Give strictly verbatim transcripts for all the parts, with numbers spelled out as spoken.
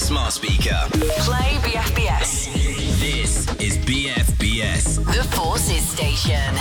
smart speaker. Play B F B S. This is B F B S. The Forces Station.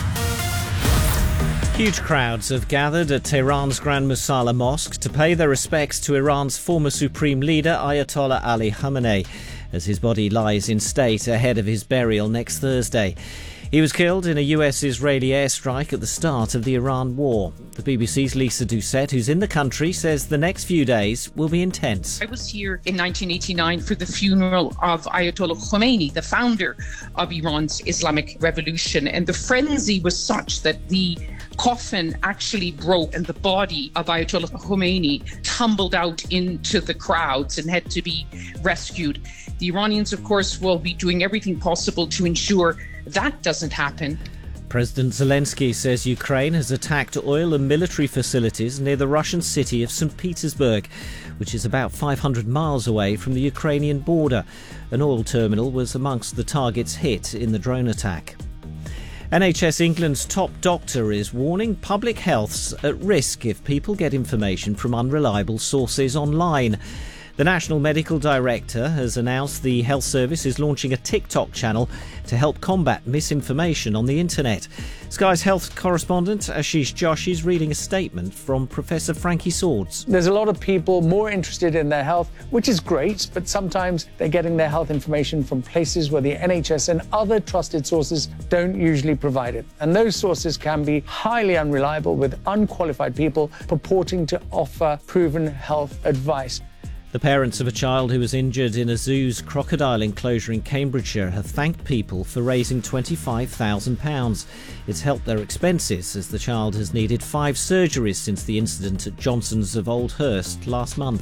Huge crowds have gathered at Tehran's Grand Musalla Mosque to pay their respects to Iran's former supreme leader Ayatollah Ali Khamenei, as his body lies in state ahead of his burial next Thursday. He was killed in a U S-Israeli airstrike at the start of the Iran war. The B B C's Lisa Doucette, who's in the country, says the next few days will be intense. I was here in nineteen eighty-nine for the funeral of Ayatollah Khomeini, the founder of Iran's Islamic Revolution, and the frenzy was such that the coffin actually broke and the body of Ayatollah Khomeini tumbled out into the crowds and had to be rescued. The Iranians, of course, will be doing everything possible to ensure that doesn't happen. President Zelensky says Ukraine has attacked oil and military facilities near the Russian city of Saint Petersburg, which is about five hundred miles away from the Ukrainian border. An oil terminal was amongst the targets hit in the drone attack. N H S England's top doctor is warning public health's at risk if people get information from unreliable sources online. The National Medical Director has announced the Health Service is launching a TikTok channel to help combat misinformation on the internet. Sky's health correspondent Ashish Joshi is reading a statement from Professor Frankie Swords. There's a lot of people more interested in their health, which is great, but sometimes they're getting their health information from places where the N H S and other trusted sources don't usually provide it. And those sources can be highly unreliable, with unqualified people purporting to offer proven health advice. The parents of a child who was injured in a zoo's crocodile enclosure in Cambridgeshire have thanked people for raising twenty-five thousand pounds. It's helped their expenses, as the child has needed five surgeries since the incident at Johnson's of Oldhurst last month.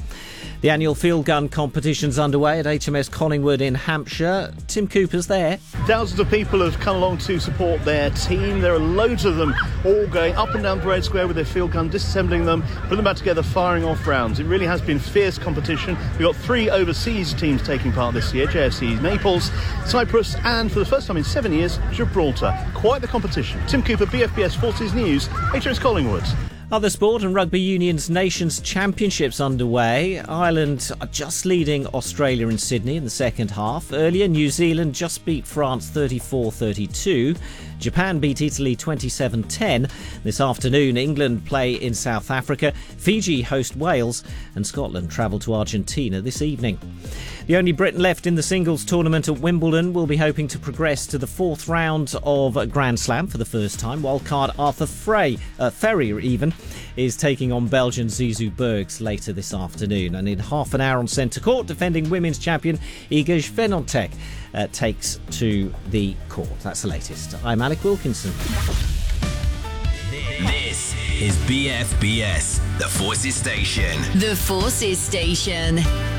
The annual field gun competition's underway at H M S Collingwood in Hampshire. Tim Cooper's there. Thousands of people have come along to support their team. There are loads of them all going up and down Parade Square with their field gun, disassembling them, putting them back together, firing off rounds. It really has been fierce competition. We've got three overseas teams taking part this year: J F C Naples, Cyprus, and for the first time in seven years, Gibraltar. Quite the competition. Tim Cooper, B F B S Forces News, H M S Collingwood. Other sport and Rugby Union's Nations Championships underway. Ireland are just leading Australia in Sydney in the second half. Earlier, New Zealand just beat France thirty-four thirty-two. Japan beat Italy twenty-seven ten. This afternoon, England play in South Africa. Fiji host Wales, and Scotland travel to Argentina this evening. The only Briton left in the singles tournament at Wimbledon will be hoping to progress to the fourth round of Grand Slam for the first time. Wildcard Arthur Frey, uh, Ferry even, is taking on Belgian Zizou Bergs later this afternoon. And in half an hour on centre court, defending women's champion Iga Swiatek uh, takes to the court. That's the latest. I'm Alec Wilkinson. This is B F B S, the Forces Station. The Forces Station.